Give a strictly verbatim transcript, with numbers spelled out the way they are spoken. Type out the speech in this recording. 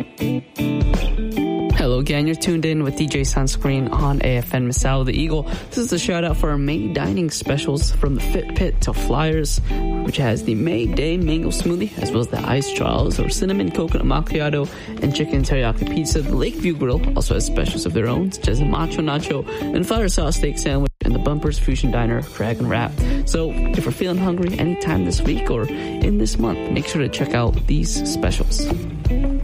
Hello again, you're tuned in with D J Sunscreen on A F N Misao the Eagle. This is a shout out for our May dining specials from the Fit Pit to Flyers, which has the May Day Mango Smoothie, as well as the Ice Trials or Cinnamon Coconut Macchiato and Chicken Teriyaki Pizza. The Lakeview Grill also has specials of their own, such as the Macho Nacho and Fire Sauce Steak Sandwich, and the Bumpers Fusion Diner Dragon Wrap. So if you're feeling hungry anytime this week or in this month, make sure to check out these specials.